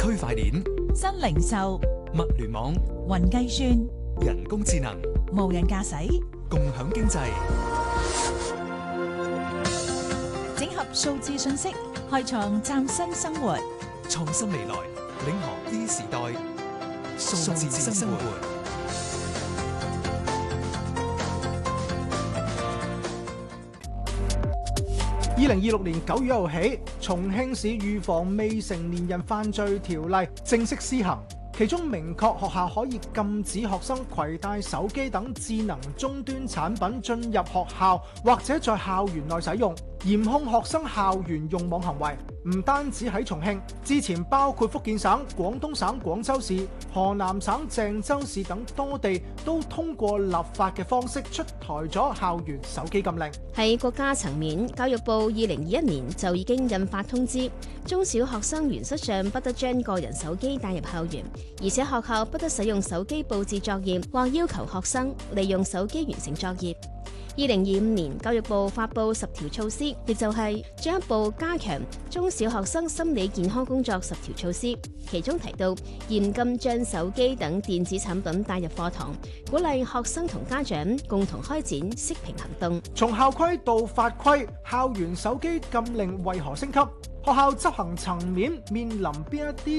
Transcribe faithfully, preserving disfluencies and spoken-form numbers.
區塊鏈、 新零售、 物聯網、 雲計算、 人工智能、 無人駕駛、 共享經濟， 整合數字信息，開創嶄新生活。 創新未來，領航 E 時代，數字生活。 二零二六年九月一號起，重慶市預防未成年人犯罪條例正式施行，其中明確學校可以禁止學生攜帶手機等智能終端產品進入學校或者在校園內使用，嚴控學生校園用網行為。唔單止喺重慶，之前包括福建省、廣東省廣州市、河南省鄭州市等多地都通過立法嘅方式出台咗校園手機禁令。 喺國家層面，教育部二零二一年就已經印發通知，中小學生原則上不得將個人手機帶入校園，而且學校不得使用手機佈置作業或要求學生利用手機完成作業。二零二五年，教育部發布十條措施，亦就係進一步加強中小學生心理健康工作十條措施。其中提到嚴禁將手機等電子產品帶入課堂，鼓勵學生同家長共同開展息屏行動。 從校規到法規，校園手機禁令為何升級？學校執行層面面臨邊一啲